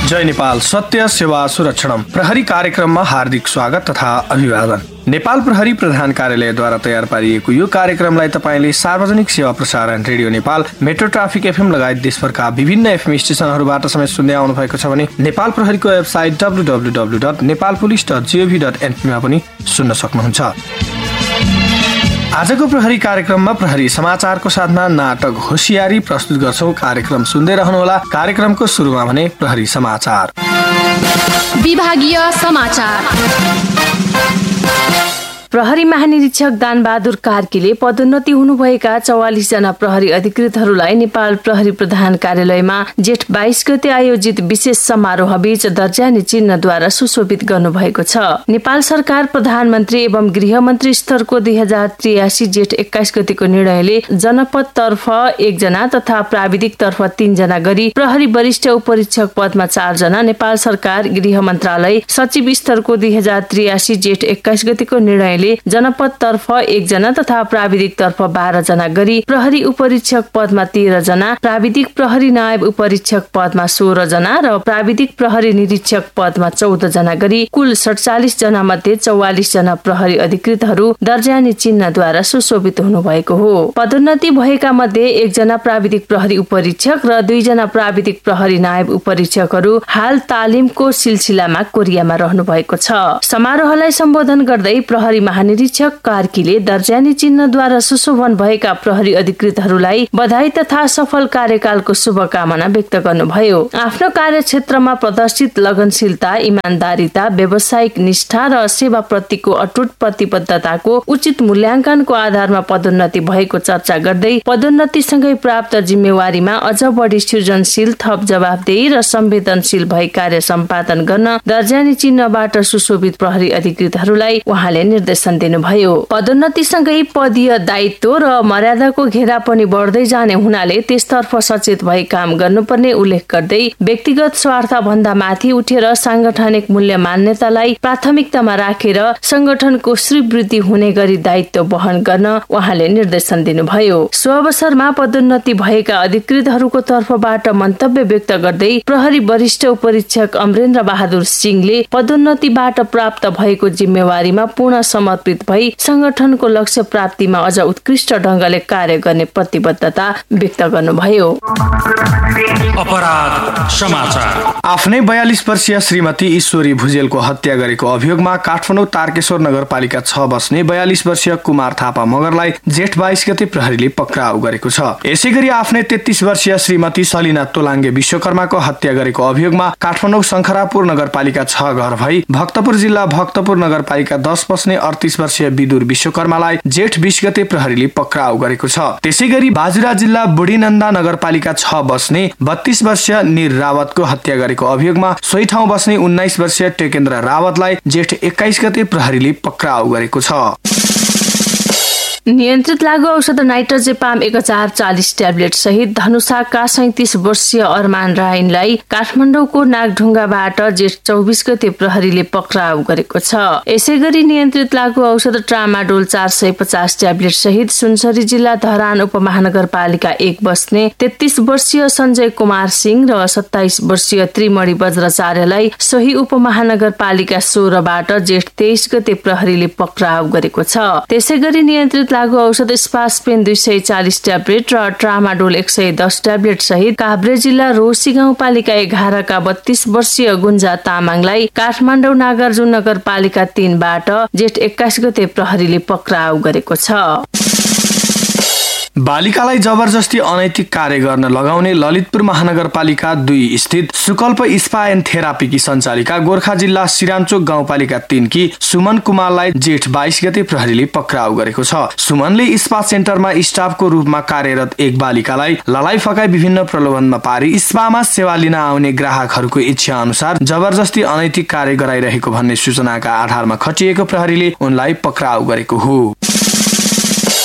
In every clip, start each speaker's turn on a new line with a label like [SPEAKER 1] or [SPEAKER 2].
[SPEAKER 1] जय नेपाल सत्य सेवा सुरक्षणम प्रहरी कार्यक्रममा हार्दिक स्वागत तथा अभिवादन। नेपाल प्रहरी प्रधान कार्यालयद्वारा तयार पारिएको यो कार्यक्रमलाई तपाईले सार्वजनिक सेवा प्रसारण radio Nepal, metro traffic FM लगायत देशभरका विभिन्न एफएम स्टेशनहरूबाट समेत सुन्दै आउनु भएको छ भने नेपाल प्रहरीको वेबसाइट www.nepalpolice.gov.np मा पनि सुन्न सक्नुहुन्छ। आजको प्रहरी कार्यक्रममा प्रहरी समाचारको साथमा नाटक होशियारी प्रस्तुत गर्छौं। कार्यक्रम सुन्दै रहनुहोला। कार्यक्रमको सुरुमा भने प्रहरी समाचार।
[SPEAKER 2] विभागीय समाचार। प्रहरी महानिरीक्षक दानबहादुर कार्कीले पदोन्नति हुनुभएका 44 जना प्रहरी अधिकृतहरूलाई नेपाल प्रहरी प्रधान कार्यालयमा जेठ 22 गते आयोजित विशेष समारोह बीच दर्जानी चिन्हद्वारा सुशोभित गर्नुभएको छ। नेपाल सरकार प्रधानमन्त्री एवं गृहमन्त्री स्तरको 2083 जेठ 21 गतेको निर्णयले जनपद तर्फ 1 जना तथा प्राविधिक तर्फ 3 जना गरी प्रहरी वरिष्ठ उपरीक्षक पदमा 4 जना, नेपाल सरकार गृह मन्त्रालय सचिव स्तरको 2083 जेठ 21 गतेको निर्णय जनपद तर्फ 1 जना तथा प्राविधिक तर्फ 12 जना गरी प्रहरी उपरीक्षक पदमा 13 जना, प्राविधिक प्रहरी नायब उपरीक्षक पदमा 16 जना र प्राविधिक प्रहरी निरीक्षक पदमा 14 जना गरी कुल 47 जना मध्ये 44 जना प्रहरी अधिकृतहरू दर्जानी चिन्हद्वारा सुशोभित हुनुभएको हो। पदोन्नति भएका मध्ये 1 जना प्राविधिक प्रहरी उपरीक्षक र 2 जना प्राविधिक प्रहरी नायब उपरीक्षकहरू हाल तालिमको सिलसिलामा कोरियामा रहनु भएको छ। समारोहलाई सम्बोधन गर्दै प्रहरी महानिरीक्षक कार्कीले दर्जानी चिन्हद्वारा सुशोभन भएका प्रहरी अधिकृतहरूलाई बधाई तथा सफल कार्यकालको शुभकामना व्यक्त गर्नुभयो। आफ्नो कार्यक्षेत्रमा प्रदर्शित लगनशीलता, इमानदारीता, व्यावसायिक निष्ठा र सेवाप्रतिको अटुट प्रतिबद्धताको उचित मूल्याङ्कनको आधारमा पदोन्नति भएको चर्चा गर्दै पदोन्नतिसँगै प्राप्त जिम्मेवारीमा अझ बढी सृजनशील, थप जवाफदेही र संवेदनशील भई कार्य सम्पादन गर्न दर्जानी चिन्हबाट सुशोभित प्रहरी अधिकृतहरूलाई उहाँले निर्देशन दिनुभयो। पदोन्नतिसँगै पदीय दायित्व र मर्यादाको घेरा पनि बढ्दै जाने हुनाले त्यसतर्फ सचेत भई काम गर्नुपर्ने उल्लेख गर्दै व्यक्तिगत स्वार्थ भन्दा माथि उठेर सांगठनिक मूल्य मान्यतालाई प्राथमिकतामा राखेर संगठनको श्रीवृद्धि हुने गरी दायित्व वहन गर्न उहाँले निर्देशन दिनुभयो। सो अवसरमा पदोन्नति भएका अधिकृतहरूको तर्फबाट मन्तव्य व्यक्त गर्दै प्रहरी वरिष्ठ उपरीक्षक अमरेन्द्र बहादुर सिंहले पदोन्नतिबाट प्राप्त भएको जिम्मेवारीमा पूर्ण समर्पित भई संगठनको लक्ष्य प्राप्तिमा अझ उत्कृष्ट ढंगले कार्य गर्ने प्रतिबद्धता व्यक्त गर्नुभयो।
[SPEAKER 3] अपराध समाचार।
[SPEAKER 1] आफ्नै 42 वर्षीय श्रीमती ईश्वरी भुजेलको हत्या गरेको अभियोगमा काठमाडौँ तारकेश्वर नगरपालिका 6 बस्ने 42 वर्षीय कुमार थापा मगरलाई जेठ 22 गते प्रहरीले पक्राउ गरेको छ। यसैगरी आफ्नै 33 वर्षीय श्रीमती सलिना तोलाङ्गे विश्वकर्माको हत्या गरेको अभियोगमा काठमाडौँ शङ्खरापुर नगरपालिका 6 घर भई भक्तपुर जिल्ला भक्तपुर नगरपालिका 10 बस्ने 38 वर्षीय विदुर विश्वकर्मालाई जेठ 20 गते प्रहरीले पक्राउ गरेको छ। त्यसैगरी बाजुरा जिल्ला बुढीनन्दा नगरपालिका 6 बस्ने 32 वर्षीय निर रावतको हत्या गरेको अभियोगमा सोही ठाउँ बस्ने 19 वर्षीय टेकेन्द्र रावतलाई जेठ 21 गते प्रहरीले पक्राउ गरेको छ।
[SPEAKER 2] नियन्त्रित लागू औषध नाइट्रोजेपाम 1040 ट्याब्लेट सहित धनुषाका 37 वर्षीय अरमान रायनलाई काठमाडौँको नागढुङ्गाबाट जेठ 24 गते प्रहरीले पक्राउ गरेको छ। यसैगरी नियन्त्रित लागू औषध ट्रामाडोल 450 ट्याब्लेट सहित सुनसरी जिल्ला धरान उपमहानगरपालिका 1 बस्ने 33 वर्षीय सञ्जय कुमार सिंह र 27 वर्षीय त्रिमणि वज्राचार्यलाई सोही उपमहानगरपालिका 16 बाट जेठ 23 गते प्रहरीले पक्राउ गरेको छ। त्यसैगरी नियन्त्रित लागू औषध स्पासपेन 240 ट्याब्लेट र ट्रामाडोल 110 ट्याब्लेट सहित काभ्रे जिल्ला रोसी गाउँपालिका 11 का 32 वर्षीय गुन्जा तामाङलाई काठमाडौँ नागार्जुन नगरपालिका 3 बाट जेठ 21 गते प्रहरीले पक्राउ गरेको छ।
[SPEAKER 1] बालिकालाई जबरजस्ती अनैतिक कार्य गर्न लगाउने ललितपुर महानगरपालिका 2 स्थित सुकल्प स्पा एन्ड थेरापीकी सञ्चालिका गोर्खा जिल्ला सिरामचोक गाउँपालिका 3 की सुमन कुमारलाई जेठ 22 गते प्रहरीले पक्राउ गरेको छ। सुमनले स्पा सेन्टरमा स्टाफको रूपमा कार्यरत एक बालिकालाई ललाई फकाई विभिन्न प्रलोभनमा पारी स्पामा सेवा लिन आउने ग्राहकहरूको इच्छा अनुसार जबरजस्ती अनैतिक कार्य गराइरहेको भन्ने सूचनाका आधारमा खटिएको प्रहरीले उनलाई पक्राउ गरेको हो।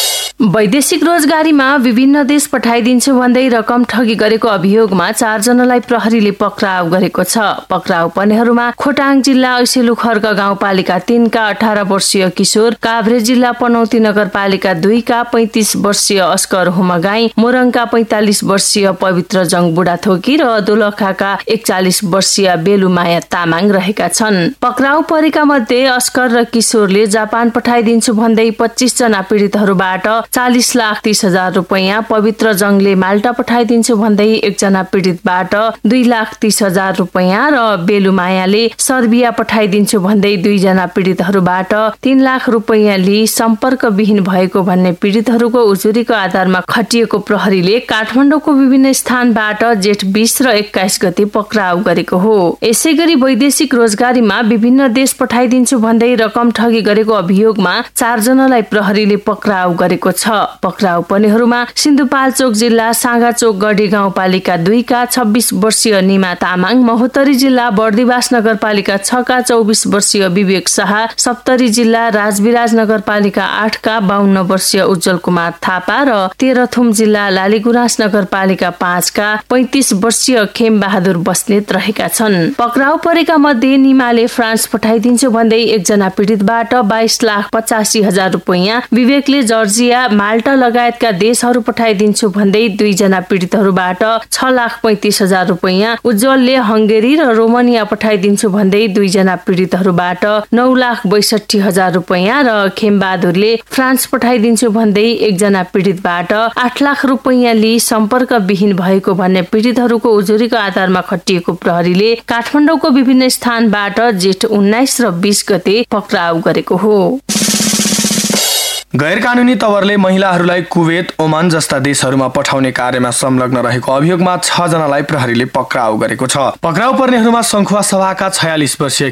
[SPEAKER 2] वैदेशिक रोजगारीमा विभिन्न देश पठाइदिन्छु भन्दै रकम ठगी गरेको अभियोगमा 4 जनालाई प्रहरीले पक्राउ गरेको छ। पक्राउ पर्नेहरूमा खोटाङ जिल्ला ऐसेलु खर्क गाउँपालिका 3 का 18 वर्षीय किशोर, काभ्रे जिल्ला पनौती नगरपालिका 2 का 35 वर्षीय अस्कर हुमगाई, मोरङका 45 वर्षीय पवित्र जङ बुढाथोकी र दोलखाका 41 वर्षीय बेलुमाया तामाङ रहेका छन्। पक्राउ परेका मध्ये अस्कर र किशोरले जापान पठाइदिन्छु भन्दै 25 जना पीडितहरूबाट 40,30,000 रुपैयाँ, पवित्र जङले माल्टा पठाइदिन्छु भन्दै 1 जना पीडितबाट 2,30,000 रुपैयाँ र बेलुमायाले सर्बिया पठाइदिन्छु भन्दै 2 जना पीडितहरूबाट 3 लाख रुपैयाँ लिई सम्पर्कविहीन भएको भन्ने पीडितहरूको उजुरीको आधारमा खटिएको प्रहरीले काठमाडौँको विभिन्न स्थानबाट जेठ 20 र 21 गते पक्राउ गरेको हो। यसैगरी वैदेशिक रोजगारीमा विभिन्न देश पठाइदिन्छु भन्दै रकम ठगी गरेको अभियोगमा 4 जनालाई प्रहरीले पक्राउ गरेको छ। पक्राउ पर्नेहरूमा सिन्धुपाल्चोक जिल्ला साँगाचोक गढी गाउँपालिका 2 का 26 वर्षीय निमा तामाङ, महोत्तरी जिल्ला बर्दिवास नगरपालिका 6 का 24 वर्षीय विवेक शाह, सप्तरी जिल्ला राजविराज नगरपालिका 8 का 52 वर्षीय उज्जवल कुमार थापा र तेह्रथुम जिल्ला लालीगुराँस नगरपालिका 5 का 35 वर्षीय खेम बहादुर बस्नेत रहेका छन्। पक्राउ परेका मध्ये निमाले फ्रान्स पठाइदिन्छु भन्दै 1 जना पीडितबाट 22,85,000 रुपैयाँ, विवेकले जर्जिया, माल्टा लगायतका देशहरू पठाइदिन्छु भन्दै 2 जना पीडितहरूबाट 6,35,000 रुपैयाँ, उज्जवलले हंगेरी र रोमानिया पठाइदिन्छु भन्दै 2 जना पीडितहरूबाट 9,62,000 रुपैयाँ र खेमबहादुरले फ्रान्स पठाइदिन्छु भन्दै 1 जना पीडितबाट 8 लाख रुपैयाँ लिई सम्पर्कविहीन भएको भन्ने पीडितहरूको उजुरीको आधारमा खटिएको प्रहरीले काठमाडौँको विभिन्न स्थानबाट जेठ 19 र 20 गते पक्राउ गरेको हो।
[SPEAKER 1] गैर कानूनी तवरले महिलाहरूलाई कुवेत, ओमान जस्ता देशहरूमा पठाउने कार्यमा संलग्न रहेको अभियोगमा 6 जनालाई प्रहरीले पक्राउ गरेको छ। पक्राउ पर्नेहरूमा संखुवा सभाका 46 वर्षीय